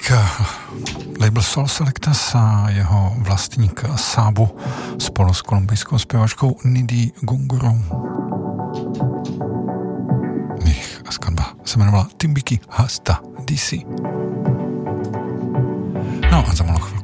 label Soul Selectors a jeho vlastník Sábu spolu s kolumbijskou zpěvačkou Nidhi Gungurou. Jejich skladba se jmenovala Timbiki Hasta DC. No a za malou chvíli